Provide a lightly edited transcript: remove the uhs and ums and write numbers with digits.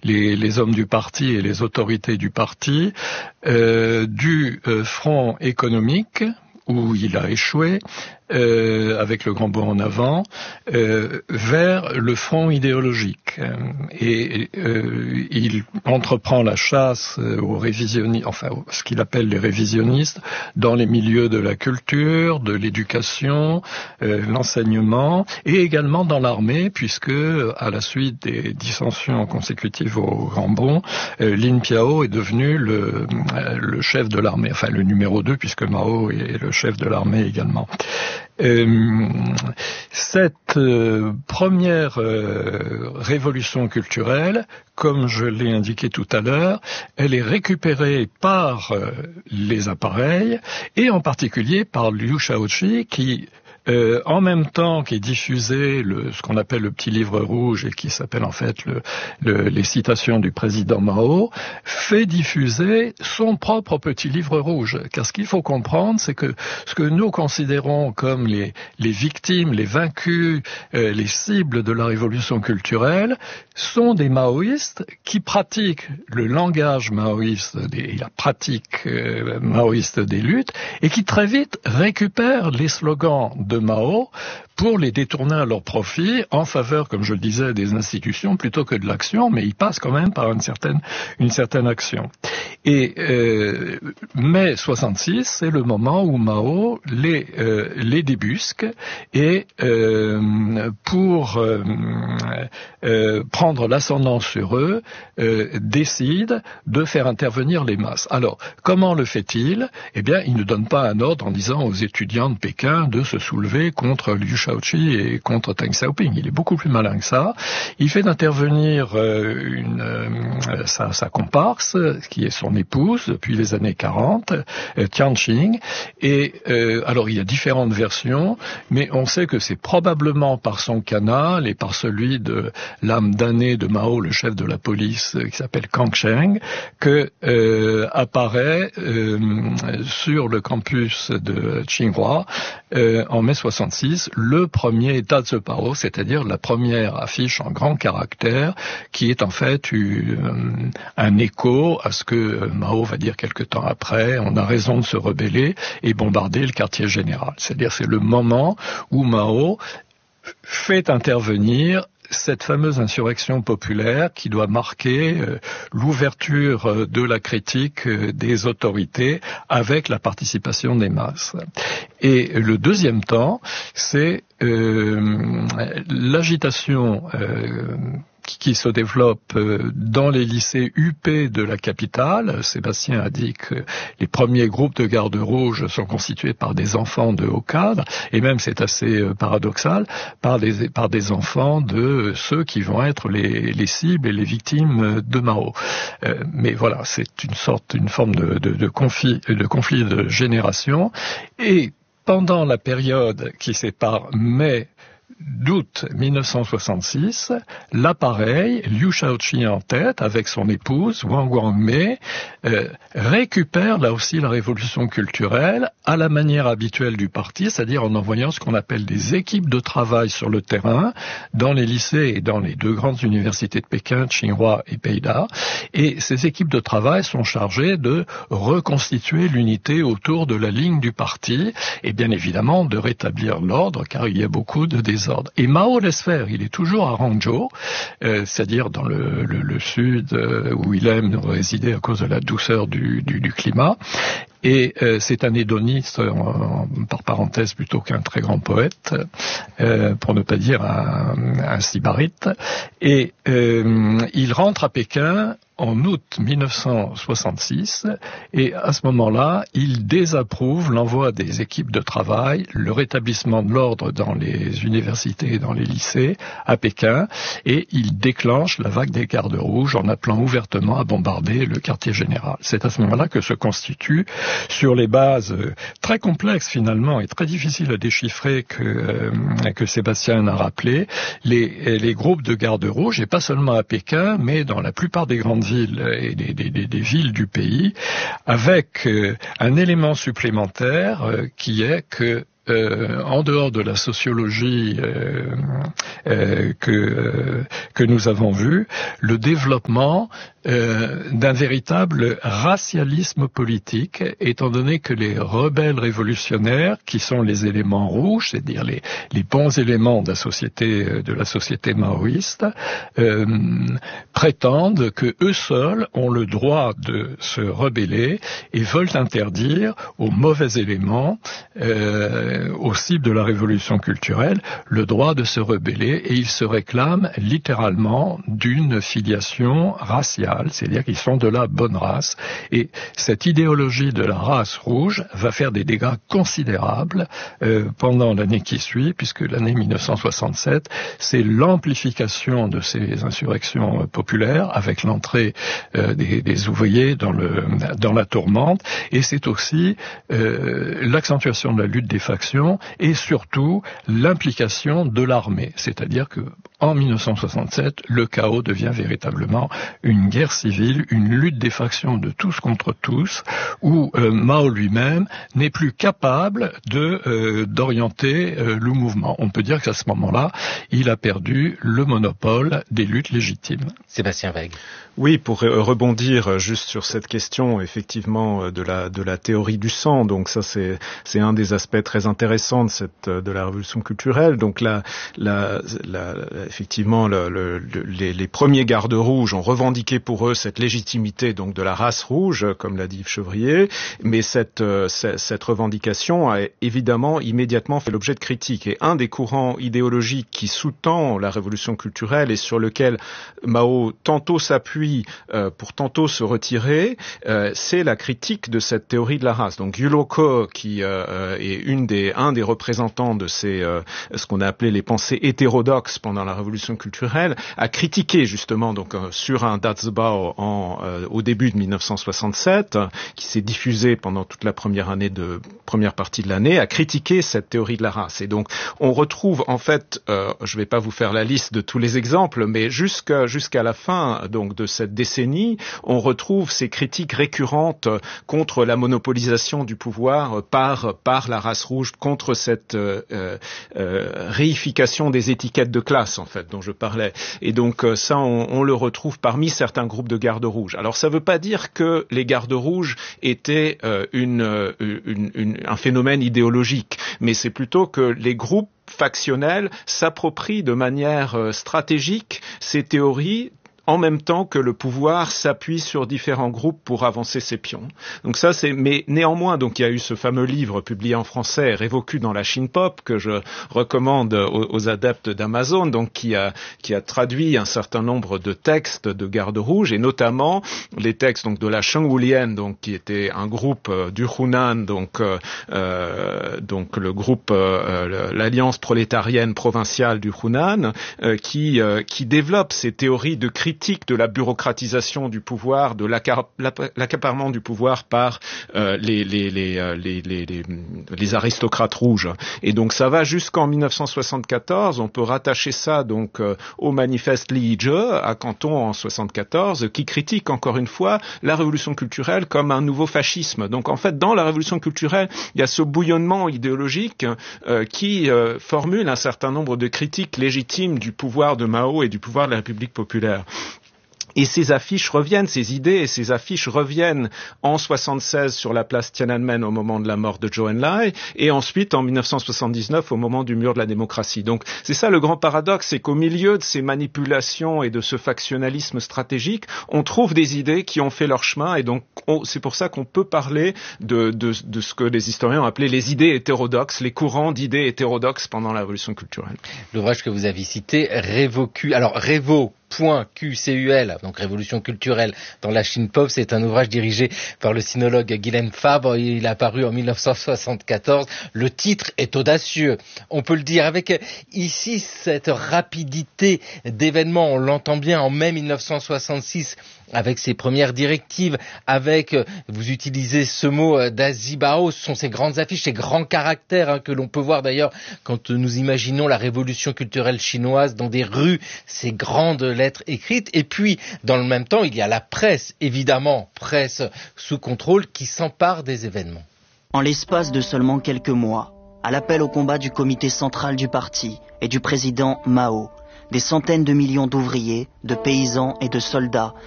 les hommes du parti et les autorités du parti du front économique, où il a échoué, avec le grand bond en avant, vers le front idéologique. Et il entreprend la chasse aux révisionnistes, enfin ce qu'il appelle les révisionnistes, dans les milieux de la culture, de l'éducation, l'enseignement, et également dans l'armée, puisque à la suite des dissensions consécutives au grand bond, Lin Piao est devenu le chef de l'armée, enfin le numéro 2, puisque Mao est le chef de l'armée également. Cette première révolution culturelle, comme je l'ai indiqué tout à l'heure, elle est récupérée par les appareils et en particulier par Liu Shaoqi qui en même temps qu'est diffusé ce qu'on appelle le petit livre rouge et qui s'appelle en fait les citations du président Mao, fait diffuser son propre petit livre rouge. Car ce qu'il faut comprendre, c'est que ce que nous considérons comme les victimes, les vaincus, les cibles de la révolution culturelle, sont des maoïstes qui pratiquent le langage maoïste et la pratique maoïste des luttes et qui très vite récupèrent les slogans de Mao pour les détourner à leur profit en faveur, comme je le disais, des institutions plutôt que de l'action, mais ils passent quand même par une certaine action. Et mai 66, c'est le moment où Mao les débusque et pour prendre l'ascendant sur eux, décide de faire intervenir les masses. Alors, comment le fait-il? Eh bien, il ne donne pas un ordre en disant aux étudiants de Pékin de se soulever contre Liu Shaoqi et contre Deng Xiaoping. Il est beaucoup plus malin que ça. Il fait intervenir sa comparse, qui est son épouse depuis les années 40, Tian Qing. Et alors, il y a différentes versions, mais on sait que c'est probablement par son canal et par celui de l'âme damnée de Mao, le chef de la police, qui s'appelle Kang Sheng, que apparaît sur le campus de Tsinghua en mai 66 le premier Dazhepao, c'est-à-dire la première affiche en grand caractère qui est en fait un écho à ce que Mao va dire quelque temps après: on a raison de se rebeller et bombarder le quartier général. C'est-à-dire c'est le moment où Mao fait intervenir cette fameuse insurrection populaire qui doit marquer l'ouverture de la critique des autorités avec la participation des masses. Et le deuxième temps, c'est l'agitation qui se développe dans les lycées UP de la capitale. Sébastien a dit que les premiers groupes de gardes rouges sont constitués par des enfants de haut cadre, et même c'est assez paradoxal, par des enfants de ceux qui vont être les cibles et les victimes de Mao. Mais voilà, c'est une forme de conflit de génération. Et pendant la période qui sépare d'août 1966, l'appareil, Liu Shaoqi en tête, avec son épouse, Wang Wangmei, récupère là aussi la révolution culturelle à la manière habituelle du parti, c'est-à-dire en envoyant ce qu'on appelle des équipes de travail sur le terrain, dans les lycées et dans les deux grandes universités de Pékin, Tsinghua et Peida. Et ces équipes de travail sont chargées de reconstituer l'unité autour de la ligne du parti et bien évidemment de rétablir l'ordre, car il y a beaucoup de désordre. Et Mao laisse faire, il est toujours à Hangzhou, c'est-à-dire dans le sud où il aime résider à cause de la douceur du climat. Et c'est un hédoniste, par parenthèse, plutôt qu'un très grand poète, pour ne pas dire un sybarite. Et il rentre à Pékin en août 1966, et à ce moment-là, il désapprouve l'envoi des équipes de travail, le rétablissement de l'ordre dans les universités et dans les lycées à Pékin, et il déclenche la vague des gardes rouges en appelant ouvertement à bombarder le quartier général. C'est à ce moment-là que se constitue, sur les bases très complexes finalement et très difficiles à déchiffrer que Sébastien a rappelé, les groupes de gardes rouges, et pas seulement à Pékin, mais dans la plupart des grandes villes et des villes du pays, avec un élément supplémentaire qui est que en dehors de la sociologie que nous avons vue, le développement d'un véritable racialisme politique, étant donné que les rebelles révolutionnaires, qui sont les éléments rouges, c'est-à-dire les bons éléments de la société maoïste, prétendent que eux seuls ont le droit de se rebeller et veulent interdire aux mauvais éléments, aux cibles de la révolution culturelle, le droit de se rebeller, et ils se réclament littéralement d'une filiation raciale, c'est-à-dire qu'ils sont de la bonne race. Et cette idéologie de la race rouge va faire des dégâts considérables pendant l'année qui suit, puisque l'année 1967, c'est l'amplification de ces insurrections populaires avec l'entrée des ouvriers dans la tourmente, et c'est aussi l'accentuation de la lutte des factions et surtout l'implication de l'armée, c'est-à-dire que en 1967, le chaos devient véritablement une guerre civile, une lutte des factions de tous contre tous, où Mao lui-même n'est plus capable d'orienter le mouvement. On peut dire qu'à ce moment-là, il a perdu le monopole des luttes légitimes. Sébastien Wegg. Oui, pour rebondir juste sur cette question, effectivement, de la théorie du sang. Donc ça, c'est un des aspects très intéressants de la révolution culturelle. Donc effectivement, les premiers gardes rouges ont revendiqué pour eux cette légitimité donc de la race rouge, comme l'a dit Yves Chevrier. Mais cette revendication a évidemment immédiatement fait l'objet de critiques. Et un des courants idéologiques qui sous-tend la révolution culturelle et sur lequel Mao tantôt s'appuie pour tantôt se retirer, c'est la critique de cette théorie de la race. Donc Yulo Ko, qui est un des représentants de ce qu'on a appelé les pensées hétérodoxes pendant la révolution culturelle, a critiqué justement donc sur un Datsubao au début de 1967, qui s'est diffusé pendant toute la première partie de l'année, a critiqué cette théorie de la race. Et donc on retrouve en fait, je vais pas vous faire la liste de tous les exemples, mais jusqu'à la fin donc de cette décennie, on retrouve ces critiques récurrentes contre la monopolisation du pouvoir par la race rouge, contre cette réification des étiquettes de classe en fait dont je parlais. Et donc ça, on le retrouve parmi certains groupes de gardes rouges. Alors ça ne veut pas dire que les gardes rouges étaient un phénomène idéologique, mais c'est plutôt que les groupes factionnels s'approprient de manière stratégique ces théories en même temps que le pouvoir s'appuie sur différents groupes pour avancer ses pions. Donc ça, mais néanmoins, donc il y a eu ce fameux livre publié en français, Révocu dans la Chine Pop, que je recommande aux adeptes d'Amazon, donc qui a traduit un certain nombre de textes de garde rouge, et notamment les textes donc de la Shengwulian, donc qui était un groupe du Hunan, donc le groupe l'Alliance prolétarienne provinciale du Hunan, qui développe ces théories de critique de la bureaucratisation du pouvoir, de l'accaparement du pouvoir par les aristocrates rouges. Et donc ça va jusqu'en 1974. On peut rattacher ça donc au manifeste Liizhe à Canton en 74, qui critique encore une fois la révolution culturelle comme un nouveau fascisme. Donc en fait, dans la révolution culturelle, il y a ce bouillonnement idéologique qui formule un certain nombre de critiques légitimes du pouvoir de Mao et du pouvoir de la République populaire. Et ces affiches reviennent, ces idées et ces affiches reviennent en 76 sur la place Tiananmen au moment de la mort de Zhou Enlai, et ensuite en 1979 au moment du mur de la démocratie. Donc c'est ça le grand paradoxe, c'est qu'au milieu de ces manipulations et de ce factionnalisme stratégique, on trouve des idées qui ont fait leur chemin, et donc c'est pour ça qu'on peut parler de ce que les historiens ont appelé les idées hétérodoxes, les courants d'idées hétérodoxes pendant la révolution culturelle. L'ouvrage que vous avez cité, Révocu, alors Révo.QCUL, donc Révolution culturelle dans la Chine Pop, c'est un ouvrage dirigé par le sinologue Guylaine Fabre. Il a paru en 1974. Le titre est audacieux, on peut le dire, avec ici cette rapidité d'événements. On l'entend bien en mai 1966 avec ses premières directives, avec, vous utilisez ce mot d'Azibao, ce sont ces grandes affiches, ces grands caractères que l'on peut voir d'ailleurs quand nous imaginons la révolution culturelle chinoise dans des rues, ces grandes lettres écrites. Et puis, dans le même temps, il y a la presse, évidemment, presse sous contrôle, qui s'empare des événements. En l'espace de seulement quelques mois, À l'appel au combat du comité central du parti et du président Mao, des centaines de millions d'ouvriers, de paysans et de soldats